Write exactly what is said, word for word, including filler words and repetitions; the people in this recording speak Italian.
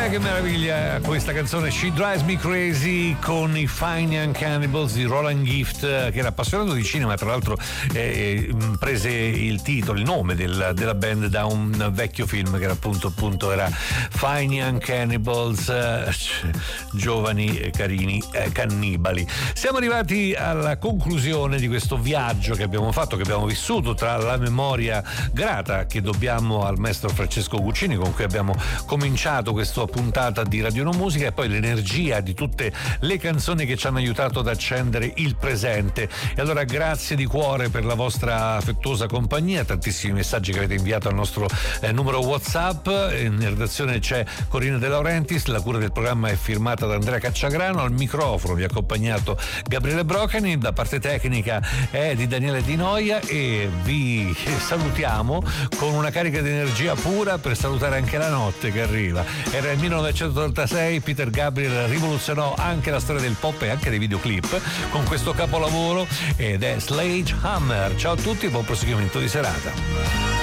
Eh, che meraviglia questa canzone She Drives Me Crazy con i Fine Young Cannibals di Roland Gift, che era appassionato di cinema, tra l'altro eh, prese il titolo, il nome del, della band da un vecchio film che era appunto, appunto era Fine Young Cannibals, eh, giovani carini eh, cannibali. Siamo arrivati alla conclusione di questo viaggio che abbiamo fatto, che abbiamo vissuto, tra la memoria grata che dobbiamo al maestro Francesco Guccini, con cui abbiamo cominciato questa puntata di Radio No Musica, e poi l'energia di tutte le canzoni che ci hanno aiutato ad accendere il presente. E allora grazie di cuore per la vostra affettuosa compagnia, tantissimi messaggi che avete inviato al nostro eh, numero WhatsApp. In redazione c'è Corina De Laurentiis, la cura del programma è firmata da Andrea Cacciagrano, al microfono vi ha accompagnato Gabriele Brocani, la parte tecnica è di Daniele Di Noia, e vi salutiamo con una carica di energia pura per salutare anche la notte che arriva. Era il millenovecentottantasei, Peter Gabriel rivoluzionò anche la storia del pop e anche dei videoclip con questo capolavoro, ed è Sledgehammer. Ciao a tutti e buon proseguimento di serata.